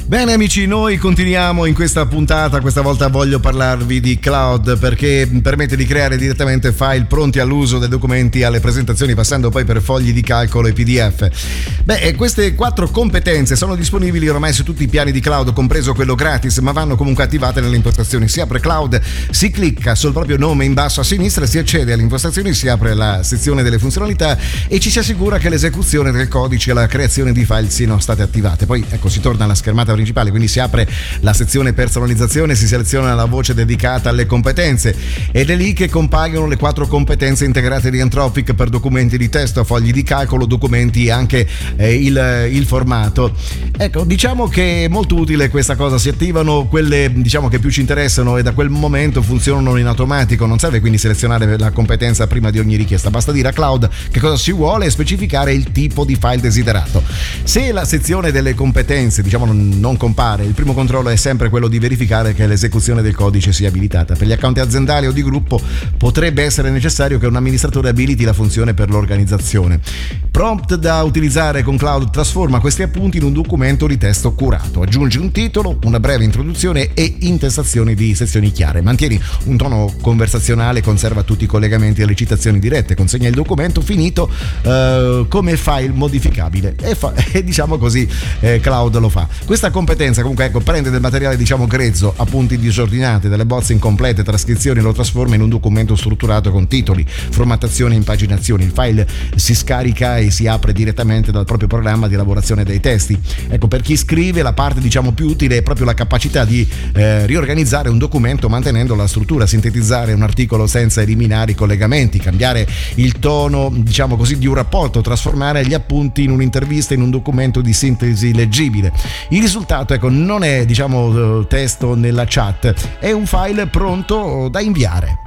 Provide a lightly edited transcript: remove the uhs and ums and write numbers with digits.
Bene amici, noi continuiamo in questa puntata. Questa volta voglio parlarvi di Cloud, perché permette di creare direttamente file pronti all'uso dai documenti alle presentazioni, passando poi per fogli di calcolo e PDF. Queste 4 competenze sono disponibili ormai su tutti i piani di Cloud, compreso quello gratis, ma vanno comunque attivate nelle impostazioni. Si apre Cloud, si clicca sul proprio nome in basso a sinistra, si accede alle impostazioni, si apre la sezione delle funzionalità e ci si assicura che l'esecuzione del codice e la creazione di file siano state attivate. Poi ecco, si torna alla schermata principale, quindi si apre la sezione personalizzazione, si seleziona la voce dedicata alle competenze ed è lì che compaiono le 4 competenze integrate di Anthropic per documenti di testo, fogli di calcolo, documenti e anche il formato. Ecco, diciamo che è molto utile questa cosa, si attivano quelle diciamo che più ci interessano e da quel momento funzionano in automatico, non serve quindi selezionare la competenza prima di ogni richiesta, basta dire a Cloud che cosa si vuole e specificare il tipo di file desiderato. Se la sezione delle competenze diciamo non compare, il primo controllo è sempre quello di verificare che l'esecuzione del codice sia abilitata. Per gli account aziendali o di gruppo potrebbe essere necessario che un amministratore abiliti la funzione per l'organizzazione. Prompt da utilizzare con Cloud trasforma questi appunti in un documento di testo curato, aggiungi un titolo, una breve introduzione e intestazioni di sezioni chiare, mantieni un tono conversazionale, conserva tutti i collegamenti alle citazioni dirette, consegna il documento finito come file modificabile e diciamo così Cloud lo fa. Questa competenza comunque ecco, prende del materiale diciamo grezzo, appunti disordinati, delle bozze incomplete, trascrizioni, lo trasforma in un documento strutturato con titoli, formattazioni e impaginazioni. Il file si scarica e si apre direttamente dal proprio programma di elaborazione dei testi. Ecco, per chi scrive la parte diciamo più utile è proprio la capacità di riorganizzare un documento mantenendo la struttura, sintetizzare un articolo senza eliminare i collegamenti, cambiare il tono diciamo così di un rapporto, trasformare gli appunti in un'intervista in un documento di sintesi leggibile. Il risultato ecco non è diciamo testo nella chat, è un file pronto da inviare.